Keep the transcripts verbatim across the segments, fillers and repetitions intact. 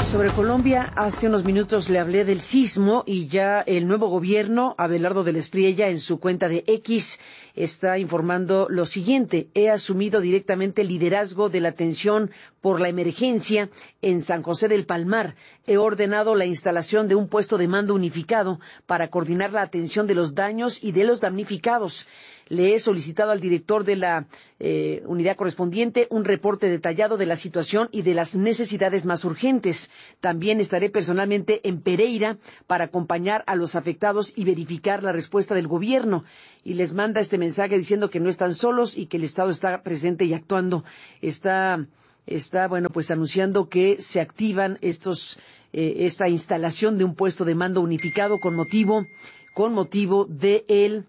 Sobre Colombia, hace unos minutos le hablé del sismo y ya el nuevo gobierno, Abelardo del Espriella, en su cuenta de X, está informando lo siguiente: he asumido directamente el liderazgo de la atención por la emergencia en San José del Palmar. He ordenado la instalación de un puesto de mando unificado para coordinar la atención de los daños y de los damnificados. Le he solicitado al director de la eh, unidad correspondiente un reporte detallado de la situación y de las necesidades más urgentes. También estaré personalmente en Pereira para acompañar a los afectados y verificar la respuesta del gobierno. Y les manda este mensaje diciendo que no están solos y que el Estado está presente y actuando. Está, está bueno, pues anunciando que se activan estos, eh, esta instalación de un puesto de mando unificado con motivo, con motivo de el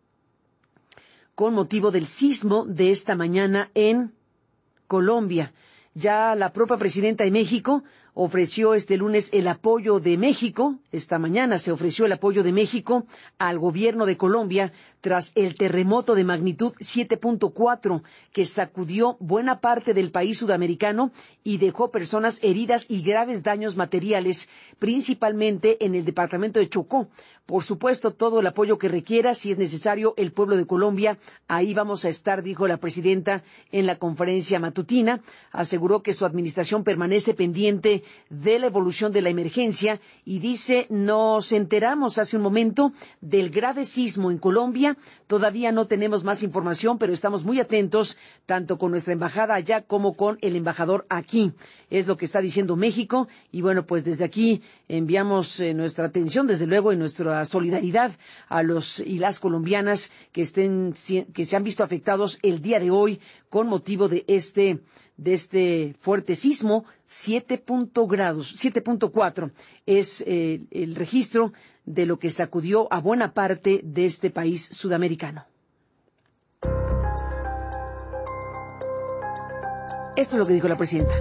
con motivo del sismo de esta mañana en Colombia. Ya la propia presidenta de México ofreció este lunes el apoyo de México, esta mañana se ofreció el apoyo de México al gobierno de Colombia tras el terremoto de magnitud siete punto cuatro que sacudió buena parte del país sudamericano y dejó personas heridas y graves daños materiales, principalmente en el departamento de Chocó. Por supuesto, todo el apoyo que requiera, si es necesario, el pueblo de Colombia, ahí vamos a estar, dijo la presidenta en la conferencia matutina. Aseguró que su administración permanece pendiente de la evolución de la emergencia y dice: nos enteramos hace un momento del grave sismo en Colombia. Todavía no tenemos más información, pero estamos muy atentos, tanto con nuestra embajada allá como con el embajador aquí. Es lo que está diciendo México. Y bueno, pues desde aquí enviamos eh, nuestra atención, desde luego, y nuestra solidaridad a los y las colombianas que estén, que se han visto afectados el día de hoy con motivo de este, de este fuerte sismo. siete punto cuatro es eh, el registro de lo que sacudió a buena parte de este país sudamericano. Esto es lo que dijo la presidenta.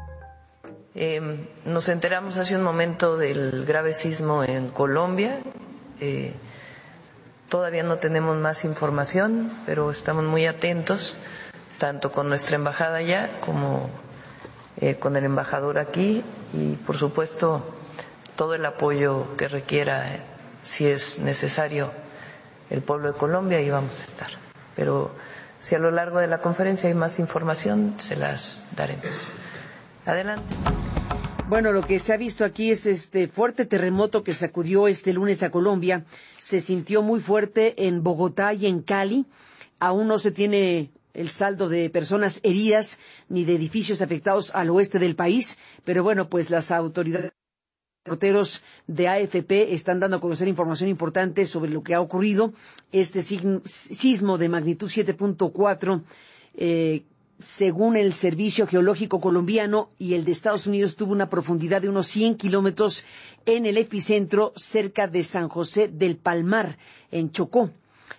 Eh, nos enteramos hace un momento del grave sismo en Colombia. Eh, todavía no tenemos más información, pero estamos muy atentos, tanto con nuestra embajada allá como eh, con el embajador aquí, y por supuesto todo el apoyo que requiera, eh, si es necesario, el pueblo de Colombia, ahí vamos a estar. Pero si a lo largo de la conferencia hay más información, se las daremos. Adelante. Bueno, lo que se ha visto aquí es este fuerte terremoto que sacudió este lunes a Colombia. Se sintió muy fuerte en Bogotá y en Cali. Aún no se tiene el saldo de personas heridas ni de edificios afectados al oeste del país, pero bueno, pues las autoridades, reporteros de A F P están dando a conocer información importante sobre lo que ha ocurrido. Este sismo de magnitud siete punto cuatro, eh, según el Servicio Geológico Colombiano y el de Estados Unidos, tuvo una profundidad de unos cien kilómetros en el epicentro cerca de San José del Palmar, en Chocó.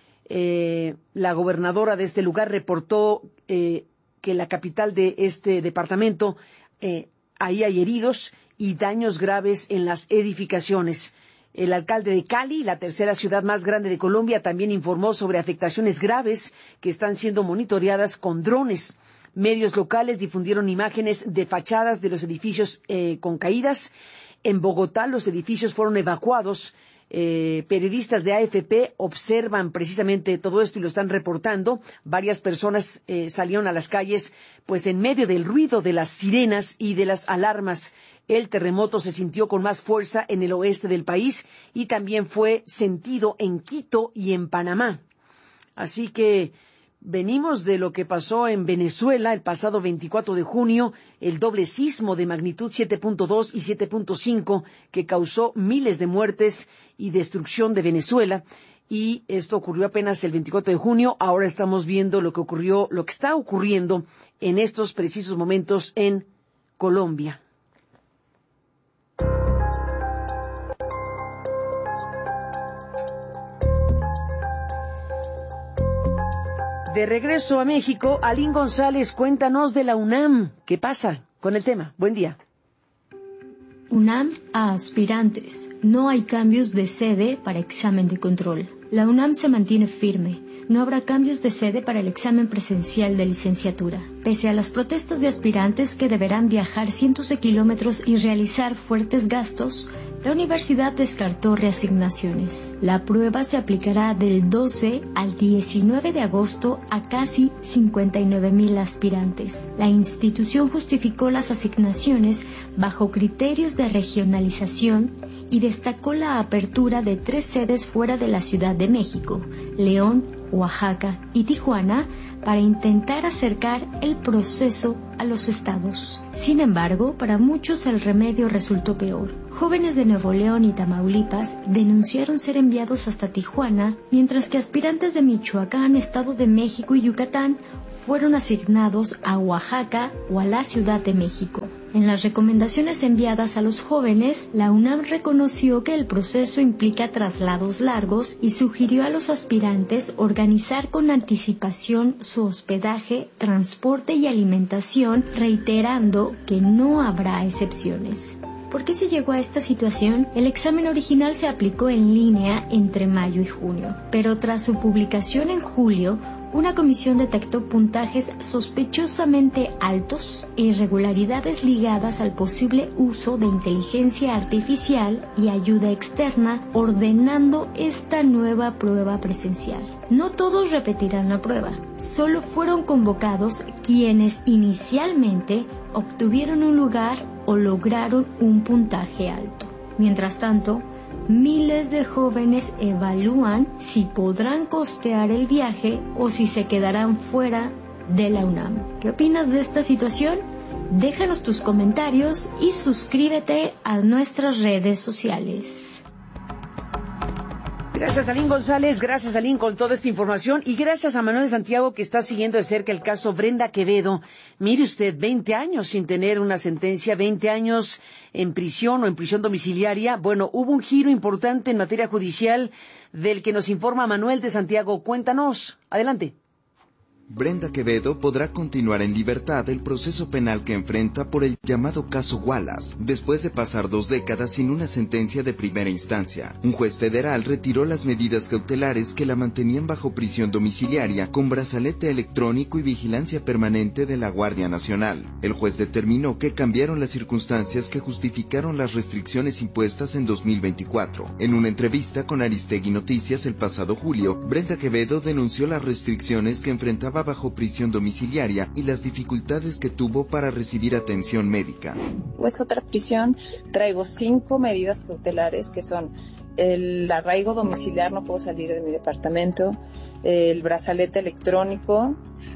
Eh, la gobernadora de este lugar reportó eh, que la capital de este departamento, eh, ahí hay heridos y daños graves en las edificaciones. El alcalde de Cali, la tercera ciudad más grande de Colombia, también informó sobre afectaciones graves que están siendo monitoreadas con drones. Medios locales difundieron imágenes de fachadas de los edificios eh, con caídas. En Bogotá los edificios fueron evacuados. Eh, periodistas de A F P observan precisamente todo esto y lo están reportando. Varias personas eh, salieron a las calles, pues en medio del ruido de las sirenas y de las alarmas. El terremoto se sintió con más fuerza en el oeste del país y también fue sentido en Quito y en Panamá. Así que venimos de lo que pasó en Venezuela el pasado veinticuatro de junio, el doble sismo de magnitud siete punto dos y siete punto cinco que causó miles de muertes y destrucción de Venezuela. Y esto ocurrió apenas el veinticuatro de junio. Ahora estamos viendo lo que ocurrió, lo que está ocurriendo en estos precisos momentos en Colombia. De regreso a México, Alín González, cuéntanos de la UNAM. ¿Qué pasa con el tema? Buen día. UNAM a aspirantes. No hay cambios de sede para examen de control. La UNAM se mantiene firme. No habrá cambios de sede para el examen presencial de licenciatura. Pese a las protestas de aspirantes que deberán viajar cientos de kilómetros y realizar fuertes gastos, la universidad descartó reasignaciones. La prueba se aplicará del doce al diecinueve de agosto a casi cincuenta y nueve mil aspirantes. La institución justificó las asignaciones bajo criterios de regionalización y destacó la apertura de tres sedes fuera de la Ciudad de México, León, Oaxaca y Tijuana, para intentar acercar el proceso a los estados. Sin embargo, para muchos el remedio resultó peor. Jóvenes de Nuevo León y Tamaulipas denunciaron ser enviados hasta Tijuana, mientras que aspirantes de Michoacán, Estado de México y Yucatán fueron asignados a Oaxaca o a la Ciudad de México. En las recomendaciones enviadas a los jóvenes, la UNAM reconoció que el proceso implica traslados largos y sugirió a los aspirantes organizar con anticipación su hospedaje, transporte y alimentación, reiterando que no habrá excepciones. ¿Por qué se llegó a esta situación? El examen original se aplicó en línea entre mayo y junio, pero tras su publicación en julio, una comisión detectó puntajes sospechosamente altos e irregularidades ligadas al posible uso de inteligencia artificial y ayuda externa, ordenando esta nueva prueba presencial. No todos repetirán la prueba, solo fueron convocados quienes inicialmente obtuvieron un lugar o lograron un puntaje alto. Mientras tanto, miles de jóvenes evalúan si podrán costear el viaje o si se quedarán fuera de la UNAM. ¿Qué opinas de esta situación? Déjanos tus comentarios y suscríbete a nuestras redes sociales. Gracias a Lynn González, gracias a Lynn con toda esta información y gracias a Manuel de Santiago que está siguiendo de cerca el caso Brenda Quevedo. Mire usted, veinte años sin tener una sentencia, veinte años en prisión o en prisión domiciliaria. Bueno, hubo un giro importante en materia judicial del que nos informa Manuel de Santiago. Cuéntanos, adelante. Brenda Quevedo podrá continuar en libertad el proceso penal que enfrenta por el llamado caso Wallace, después de pasar dos décadas sin una sentencia de primera instancia. Un juez federal retiró las medidas cautelares que la mantenían bajo prisión domiciliaria con brazalete electrónico y vigilancia permanente de la Guardia Nacional. El juez determinó que cambiaron las circunstancias que justificaron las restricciones impuestas en dos mil veinticuatro. En una entrevista con Aristegui Noticias el pasado julio, Brenda Quevedo denunció las restricciones que enfrentaba bajo prisión domiciliaria y las dificultades que tuvo para recibir atención médica. Pues otra prisión, traigo cinco medidas cautelares que son el arraigo domiciliar, no puedo salir de mi departamento, el brazalete electrónico,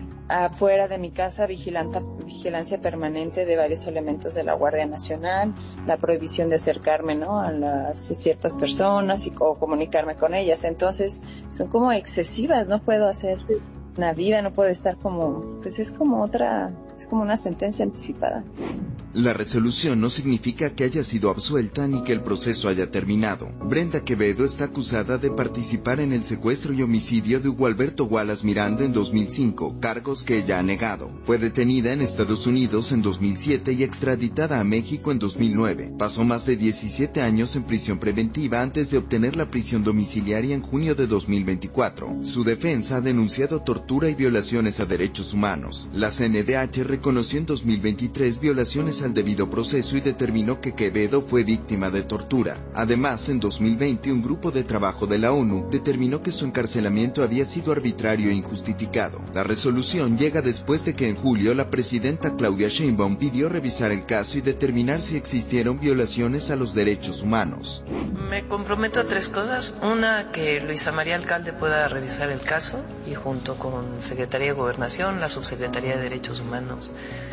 afuera de mi casa vigilanta, vigilancia permanente de varios elementos de la Guardia Nacional, la prohibición de acercarme, ¿no?, a las ciertas personas y o comunicarme con ellas. Entonces son como excesivas, no puedo hacer una vida, no puedo estar como, pues es como otra, es como una sentencia anticipada. La resolución no significa que haya sido absuelta ni que el proceso haya terminado. Brenda Quevedo está acusada de participar en el secuestro y homicidio de Hugo Alberto Wallace Miranda en dos mil cinco, cargos que ella ha negado. Fue detenida en Estados Unidos en dos mil siete y extraditada a México en dos mil nueve. Pasó más de diecisiete años en prisión preventiva antes de obtener la prisión domiciliaria en junio de dos mil veinticuatro. Su defensa ha denunciado tortura y violaciones a derechos humanos. La C N D H reconoció en dos mil veintitrés violaciones a al debido proceso y determinó que Quevedo fue víctima de tortura. Además, en dos mil veinte, un grupo de trabajo de la ONU determinó que su encarcelamiento había sido arbitrario e injustificado. La resolución llega después de que en julio la presidenta Claudia Sheinbaum pidió revisar el caso y determinar si existieron violaciones a los derechos humanos. Me comprometo a tres cosas. Una, que Luisa María Alcalde pueda revisar el caso y junto con Secretaría de Gobernación, la Subsecretaría de Derechos Humanos,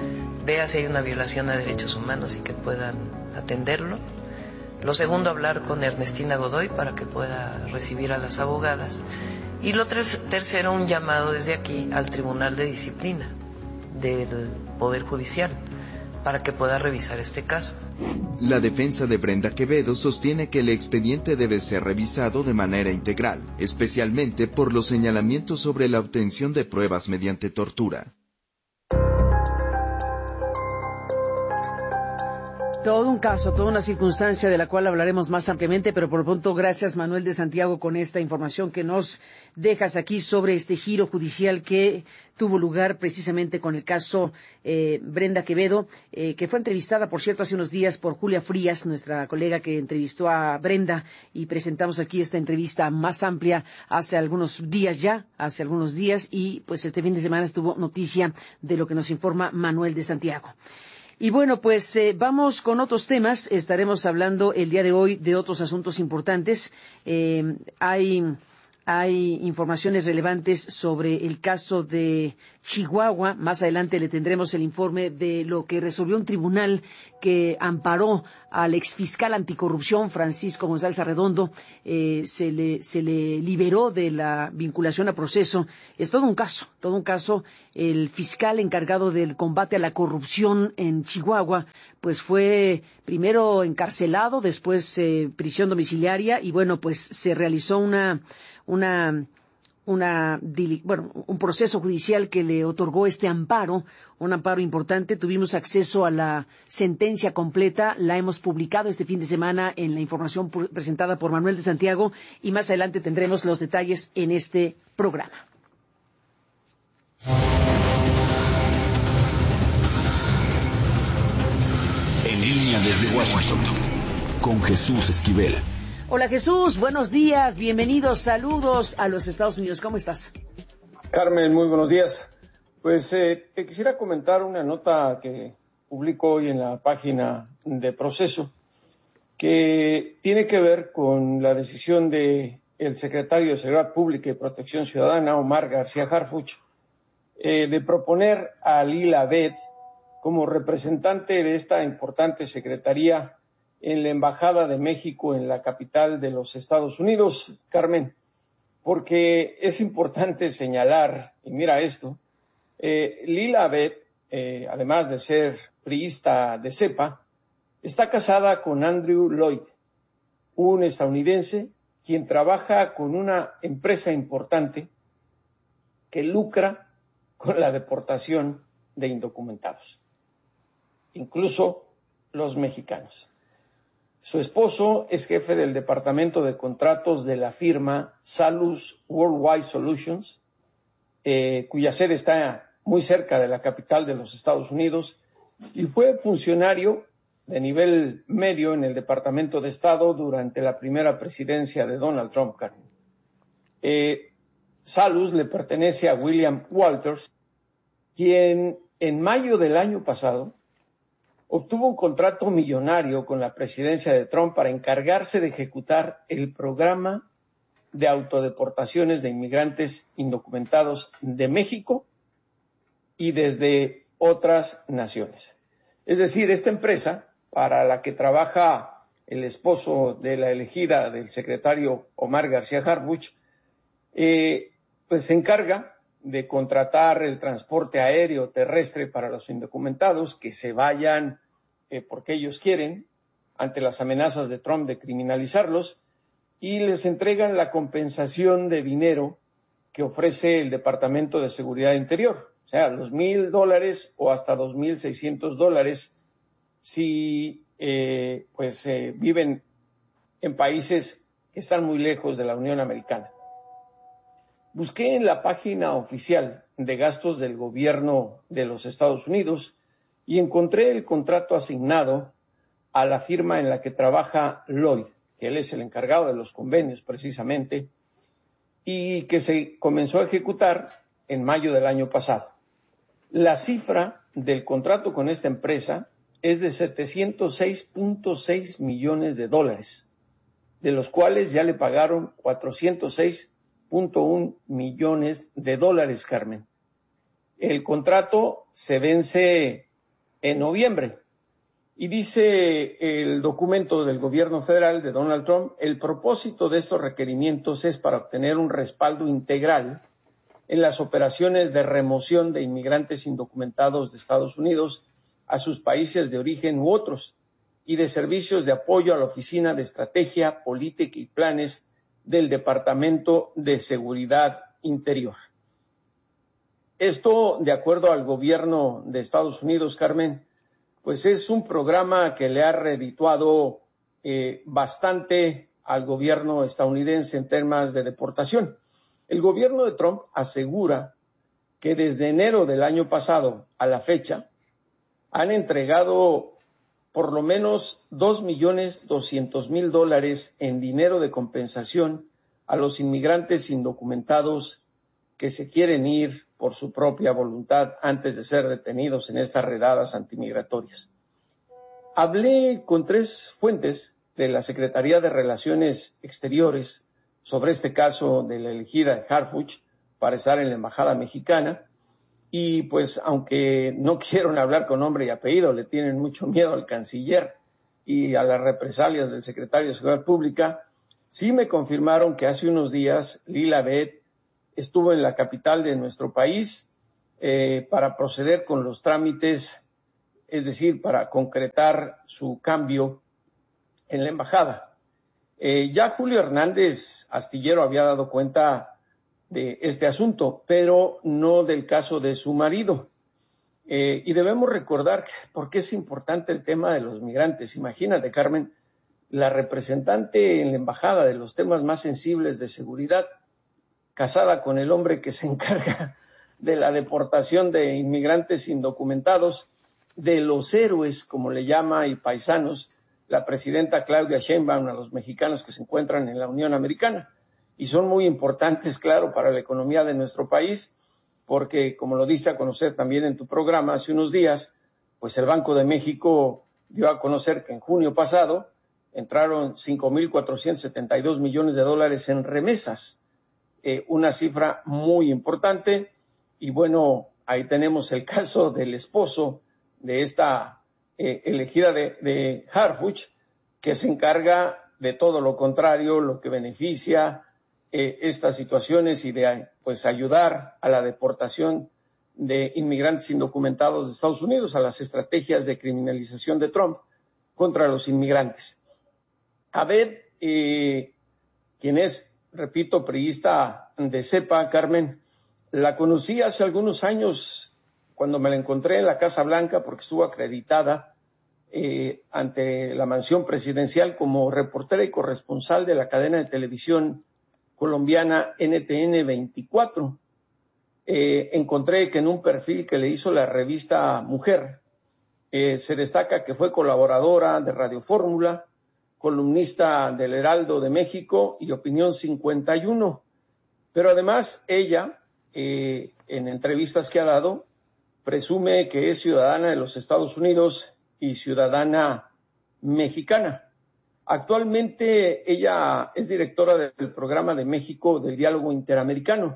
vea si hay una violación a derechos humanos y que puedan atenderlo. Lo segundo, hablar con Ernestina Godoy para que pueda recibir a las abogadas. Y lo tres, tercero, un llamado desde aquí al Tribunal de Disciplina del Poder Judicial para que pueda revisar este caso. La defensa de Brenda Quevedo sostiene que el expediente debe ser revisado de manera integral, especialmente por los señalamientos sobre la obtención de pruebas mediante tortura. Todo un caso, toda una circunstancia de la cual hablaremos más ampliamente, pero por lo pronto, gracias Manuel de Santiago con esta información que nos dejas aquí sobre este giro judicial que tuvo lugar precisamente con el caso eh, Brenda Quevedo, eh, que fue entrevistada, por cierto, hace unos días por Julia Frías, nuestra colega que entrevistó a Brenda, y presentamos aquí esta entrevista más amplia hace algunos días ya, hace algunos días, y pues este fin de semana estuvo noticia de lo que nos informa Manuel de Santiago. Y bueno, pues eh, vamos con otros temas. Estaremos hablando el día de hoy de otros asuntos importantes. Eh, hay, hay informaciones relevantes sobre el caso de Chihuahua. Más adelante le tendremos el informe de lo que resolvió un tribunal que amparó al exfiscal anticorrupción Francisco González Arredondo. Eh, se le, se le liberó de la vinculación a proceso. Es todo un caso, todo un caso. El fiscal encargado del combate a la corrupción en Chihuahua, pues fue primero encarcelado, después eh, prisión domiciliaria, y bueno, pues se realizó una, una, una, bueno, un proceso judicial que le otorgó este amparo, un amparo importante. Tuvimos acceso a la sentencia completa, la hemos publicado este fin de semana en la información presentada por Manuel de Santiago, y más adelante tendremos los detalles en este programa. En línea desde Washington, con Jesús Esquivel. Hola Jesús, buenos días, bienvenidos, saludos a los Estados Unidos. ¿Cómo estás? Carmen, muy buenos días. Pues eh, te quisiera comentar una nota que publico hoy en la página de Proceso, que tiene que ver con la decisión de el secretario de Seguridad Pública y Protección Ciudadana, Omar García Harfuch, eh, de proponer a Lila Abed como representante de esta importante secretaría en la Embajada de México en la capital de los Estados Unidos, Carmen, porque es importante señalar, y mira esto, eh, Lila Abed, eh, además de ser priista de cepa, está casada con Andrew Lloyd, un estadounidense quien trabaja con una empresa importante que lucra con la deportación de indocumentados, incluso los mexicanos. Su esposo es jefe del departamento de contratos de la firma Salus Worldwide Solutions, eh, cuya sede está muy cerca de la capital de los Estados Unidos, y fue funcionario de nivel medio en el Departamento de Estado durante la primera presidencia de Donald Trump. Eh, Salus le pertenece a William Walters, quien en mayo del año pasado obtuvo un contrato millonario con la presidencia de Trump para encargarse de ejecutar el programa de autodeportaciones de inmigrantes indocumentados de México y desde otras naciones. Es decir, esta empresa, para la que trabaja el esposo de la elegida del secretario Omar García Harfuch, eh, pues se encarga de contratar el transporte aéreo terrestre para los indocumentados que se vayan eh, porque ellos quieren, ante las amenazas de Trump de criminalizarlos, y les entregan la compensación de dinero que ofrece el Departamento de Seguridad Interior, o sea, los mil dólares o hasta dos mil seiscientos dólares si eh, pues eh, viven en países que están muy lejos de la Unión Americana. Busqué en la página oficial de gastos del gobierno de los Estados Unidos y encontré el contrato asignado a la firma en la que trabaja Lloyd, que él es el encargado de los convenios precisamente, y que se comenzó a ejecutar en mayo del año pasado. La cifra del contrato con esta empresa es de setecientos seis punto seis millones de dólares, de los cuales ya le pagaron cuatrocientos seis punto uno millones de dólares, Carmen. El contrato se vence en noviembre y dice el documento del gobierno federal de Donald Trump: el propósito de estos requerimientos es para obtener un respaldo integral en las operaciones de remoción de inmigrantes indocumentados de Estados Unidos a sus países de origen u otros, y de servicios de apoyo a la Oficina de Estrategia, Política y Planes del Departamento de Seguridad Interior. Esto, de acuerdo al gobierno de Estados Unidos, Carmen, pues es un programa que le ha redituado eh, bastante al gobierno estadounidense en temas de deportación. El gobierno de Trump asegura que desde enero del año pasado a la fecha han entregado por lo menos dos millones doscientos mil dólares en dinero de compensación a los inmigrantes indocumentados que se quieren ir por su propia voluntad antes de ser detenidos en estas redadas antimigratorias. Hablé con tres fuentes de la Secretaría de Relaciones Exteriores sobre este caso de la elegida Harfuch para estar en la Embajada Mexicana y pues aunque no quisieron hablar con nombre y apellido, le tienen mucho miedo al canciller y a las represalias del secretario de Seguridad Pública, sí me confirmaron que hace unos días Lila Beth estuvo en la capital de nuestro país eh, para proceder con los trámites, es decir, para concretar su cambio en la embajada. Eh, ya Julio Hernández Astillero había dado cuenta de este asunto, pero no del caso de su marido. Eh, y debemos recordar por qué es importante el tema de los migrantes. Imagínate, Carmen, la representante en la embajada de los temas más sensibles de seguridad, casada con el hombre que se encarga de la deportación de inmigrantes indocumentados, de los héroes, como le llama, y paisanos, la presidenta Claudia Sheinbaum a los mexicanos que se encuentran en la Unión Americana. Y son muy importantes, claro, para la economía de nuestro país, porque, como lo diste a conocer también en tu programa hace unos días, pues el Banco de México dio a conocer que en junio pasado entraron cinco mil cuatrocientos setenta y dos millones de dólares en remesas. Eh, una cifra muy importante y bueno, ahí tenemos el caso del esposo de esta eh, elegida de, de Harfuch, que se encarga de todo lo contrario, lo que beneficia eh, estas situaciones y de pues ayudar a la deportación de inmigrantes indocumentados de Estados Unidos, a las estrategias de criminalización de Trump contra los inmigrantes. A ver, eh, quien es, repito, priista de cepa, Carmen, la conocí hace algunos años cuando me la encontré en la Casa Blanca porque estuvo acreditada eh, ante la mansión presidencial como reportera y corresponsal de la cadena de televisión colombiana N T N veinticuatro. Eh, encontré que en un perfil que le hizo la revista Mujer eh, se destaca que fue colaboradora de Radio Fórmula, columnista del Heraldo de México y Opinión cincuenta y uno. Pero además ella, eh, en entrevistas que ha dado, presume que es ciudadana de los Estados Unidos y ciudadana mexicana. Actualmente ella es directora del programa de México del Diálogo Interamericano,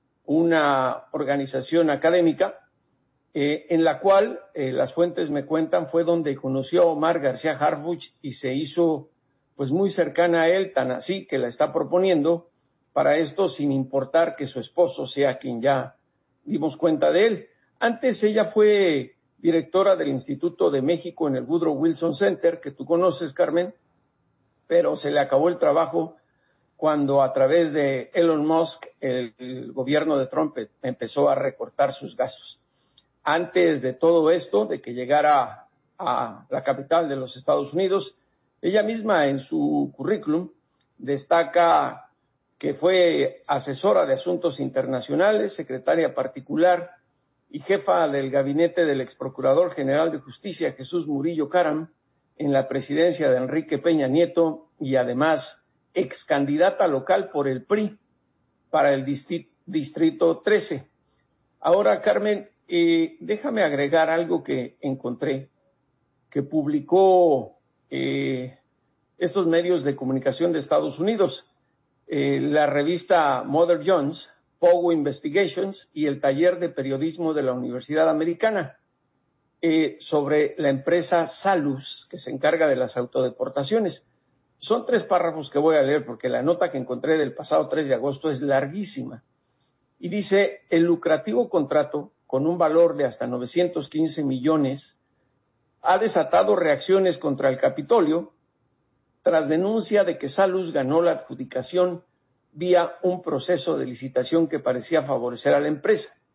una organización académica eh, en la cual, eh, las fuentes me cuentan, fue donde conoció a Omar García Harfuch y se hizo pues muy cercana a él, tan así que la está proponiendo para esto sin importar que su esposo sea quien ya dimos cuenta de él. Antes ella fue directora del Instituto de México en el Woodrow Wilson Center, que tú conoces, Carmen, pero se le acabó el trabajo cuando a través de Elon Musk el, el gobierno de Trump empezó a recortar sus gastos. Antes de todo esto, de que llegara a la capital de los Estados Unidos, ella misma en su currículum destaca que fue asesora de asuntos internacionales, secretaria particular y jefa del gabinete del ex procurador general de justicia Jesús Murillo Caram en la presidencia de Enrique Peña Nieto y además ex candidata local por el P R I para el distrito trece. Ahora, Carmen, eh, déjame agregar algo que encontré, que publicó Eh, estos medios de comunicación de Estados Unidos, eh, la revista Mother Jones, Pogo Investigations y el taller de periodismo de la Universidad Americana, eh, sobre la empresa Salus, que se encarga de las autodeportaciones. Son tres párrafos que voy a leer porque la nota que encontré del pasado tres de agosto es larguísima. Y dice, el lucrativo contrato, con un valor de hasta novecientos quince millones, ha desatado reacciones contra el Capitolio tras denuncia de que Salus ganó la adjudicación vía un proceso de licitación que parecía favorecer a la empresa.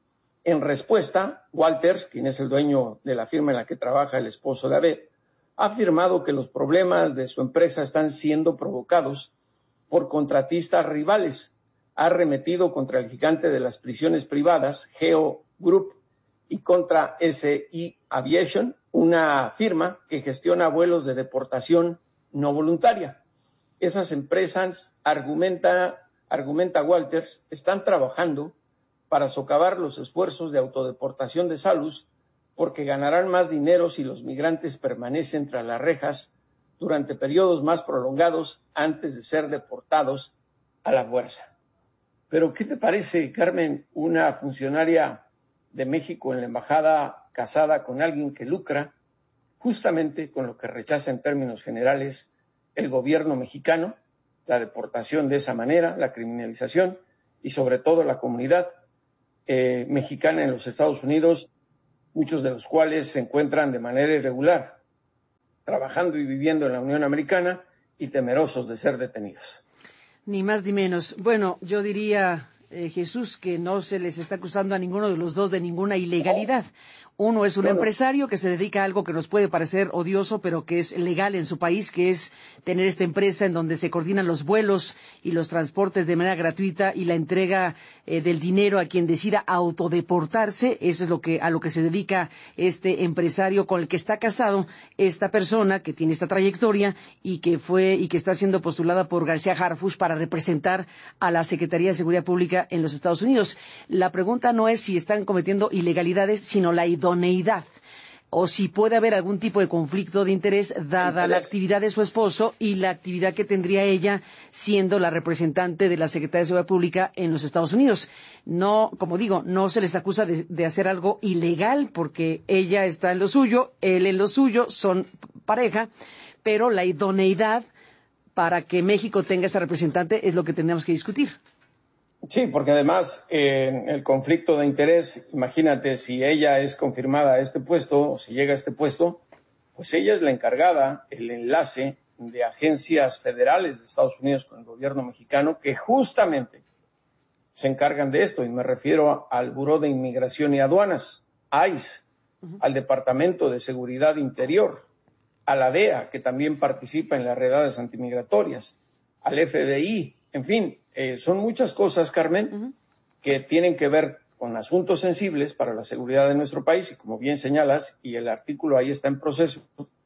En respuesta, Walters, quien es el dueño de la firma en la que trabaja el esposo de Abed, ha afirmado que los problemas de su empresa están siendo provocados por contratistas rivales. Ha arremetido contra el gigante de las prisiones privadas, Geo Group, y contra S I Aviation, una firma que gestiona vuelos de deportación no voluntaria. Esas empresas, argumenta, argumenta Walters, están trabajando para socavar los esfuerzos de autodeportación de Salus, porque ganarán más dinero si los migrantes permanecen tras las rejas durante periodos más prolongados antes de ser deportados a la fuerza. Pero, ¿qué te parece, Carmen, una funcionaria de México en la embajada casada con alguien que lucra justamente con lo que rechaza en términos generales el gobierno mexicano, la deportación de esa manera, la criminalización y sobre todo la comunidad eh, mexicana en los Estados Unidos, muchos de los cuales se encuentran de manera irregular, trabajando y viviendo en la Unión Americana y temerosos de ser detenidos? Ni más ni menos. Bueno, yo diría, eh, Jesús, que no se les está acusando a ninguno de los dos de ninguna ilegalidad. Uno es un Bueno. empresario que se dedica a algo que nos puede parecer odioso, pero que es legal en su país, que es tener esta empresa en donde se coordinan los vuelos y los transportes de manera gratuita y la entrega eh, del dinero a quien decida autodeportarse. Eso es lo que a lo que se dedica este empresario con el que está casado esta persona que tiene esta trayectoria y que fue y que está siendo postulada por García Harfuch para representar a la Secretaría de Seguridad Pública en los Estados Unidos. La pregunta no es si están cometiendo ilegalidades, sino la idoneidad, o si puede haber algún tipo de conflicto de interés dada la actividad de su esposo y la actividad que tendría ella siendo la representante de la Secretaría de Seguridad Pública en los Estados Unidos. No, como digo, no se les acusa de, de hacer algo ilegal porque ella está en lo suyo, él en lo suyo, son pareja, pero la idoneidad para que México tenga esa representante es lo que tendríamos que discutir. Sí, porque además eh, el conflicto de interés, imagínate, si ella es confirmada a este puesto, o si llega a este puesto, pues ella es la encargada, el enlace de agencias federales de Estados Unidos con el gobierno mexicano que justamente se encargan de esto, y me refiero al Buró de Inmigración y Aduanas, I C E, uh-huh. al Departamento de Seguridad Interior, a la D E A, que también participa en las redadas antimigratorias, al F B I, en fin. Eh, son muchas cosas, Carmen, uh-huh. que tienen que ver con asuntos sensibles para la seguridad de nuestro país y como bien señalas, y el artículo ahí está en proceso,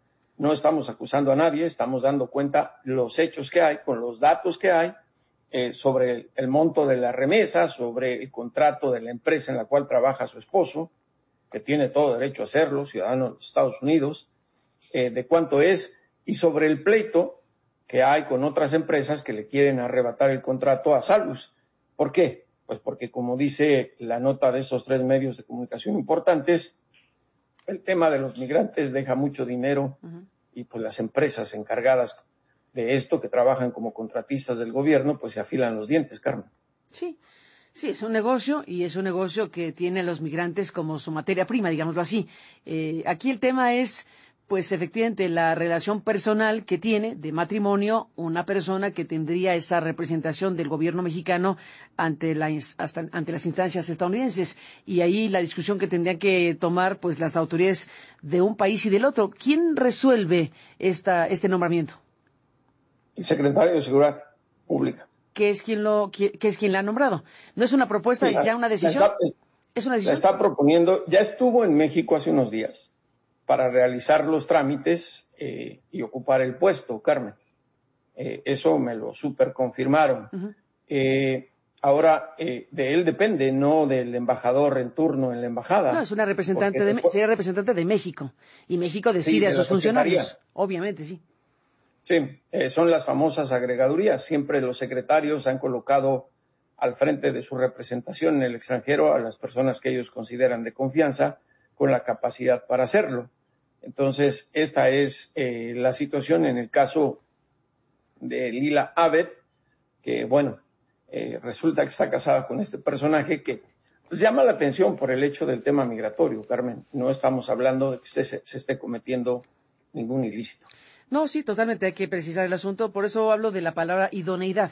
no estamos acusando a nadie, estamos dando cuenta los hechos que hay, con los datos que hay, eh, sobre el, el monto de la remesa, sobre el contrato de la empresa en la cual trabaja su esposo, que tiene todo derecho a hacerlo, ciudadano de los Estados Unidos, eh, de cuánto es, y sobre el pleito que hay con otras empresas que le quieren arrebatar el contrato a Salus. ¿Por qué? Pues porque, como dice la nota de esos tres medios de comunicación importantes, el tema de los migrantes deja mucho dinero uh-huh. y pues las empresas encargadas de esto, que trabajan como contratistas del gobierno, pues se afilan los dientes, Carmen. Sí, sí, es un negocio y es un negocio que tiene a los migrantes como su materia prima, digámoslo así. Eh, aquí el tema es, pues efectivamente, la relación personal que tiene de matrimonio una persona que tendría esa representación del gobierno mexicano ante, la, hasta, ante las instancias estadounidenses. Y ahí la discusión que tendrían que tomar pues las autoridades de un país y del otro. ¿Quién resuelve esta, este nombramiento? El secretario de Seguridad Pública. ¿Qué es quien lo, qué, qué es quien la ha nombrado? ¿No es una propuesta, la, ya una decisión? La está, ¿Es una decisión? La está proponiendo, ya estuvo en México hace unos días para realizar los trámites eh, y ocupar el puesto, Carmen. Eh, eso me lo super confirmaron. Uh-huh. Eh, ahora, eh, de él depende, no del embajador en turno en la embajada. No, es una representante de, sería representante de México. Y México decide sí, a sus funcionarios. Obviamente, sí. Sí, eh, son las famosas agregadurías. Siempre los secretarios han colocado al frente de su representación en el extranjero a las personas que ellos consideran de confianza, con la capacidad para hacerlo. Entonces, esta es eh, la situación en el caso de Lila Abed, que, bueno, eh, resulta que está casada con este personaje que pues, llama la atención por el hecho del tema migratorio, Carmen. No estamos hablando de que se, se esté cometiendo ningún ilícito. No, sí, totalmente hay que precisar el asunto. Por eso hablo de la palabra idoneidad.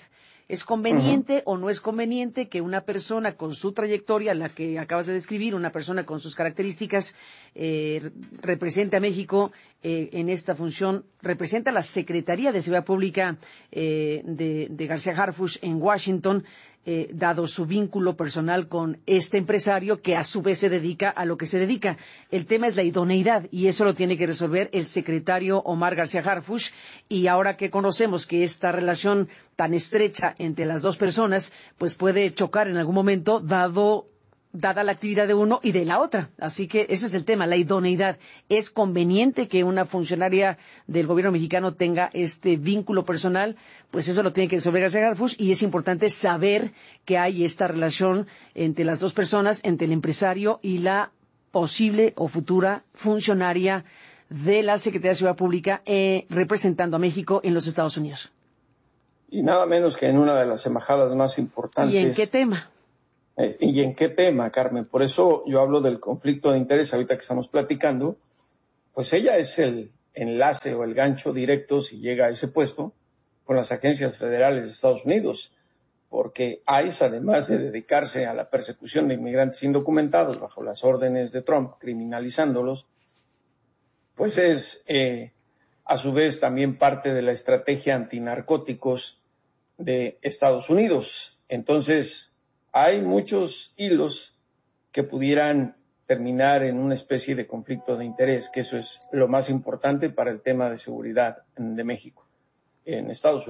¿Es conveniente uh-huh. o no es conveniente que una persona con su trayectoria, la que acabas de describir, una persona con sus características, eh, represente a México eh, en esta función, representa a la Secretaría de Seguridad Pública eh, de, de García Harfuch en Washington, eh, dado su vínculo personal con este empresario que a su vez se dedica a lo que se dedica? El tema es la idoneidad y eso lo tiene que resolver el secretario Omar García Harfuch, y ahora que conocemos que esta relación tan estrecha entre las dos personas pues puede chocar en algún momento dado dada la actividad de uno y de la otra. Así que ese es el tema, la idoneidad. ¿Es conveniente que una funcionaria del gobierno mexicano tenga este vínculo personal? Pues eso lo tiene que resolver García Harfuch, y es importante saber que hay esta relación entre las dos personas, entre el empresario y la posible o futura funcionaria de la Secretaría de Seguridad Pública eh, representando a México en los Estados Unidos. Y nada menos que en una de las embajadas más importantes. ¿Y en qué tema? Eh, ¿Y en qué tema, Carmen? Por eso yo hablo del conflicto de interés ahorita que estamos platicando. Pues ella es el enlace o el gancho directo, si llega a ese puesto, con las agencias federales de Estados Unidos, porque I C E, además de dedicarse a la persecución de inmigrantes indocumentados bajo las órdenes de Trump, criminalizándolos, pues es eh, a su vez también parte de la estrategia antinarcóticos de Estados Unidos. Entonces, hay muchos hilos que pudieran terminar en una especie de conflicto de interés, que eso es lo más importante para el tema de seguridad de México en Estados Unidos.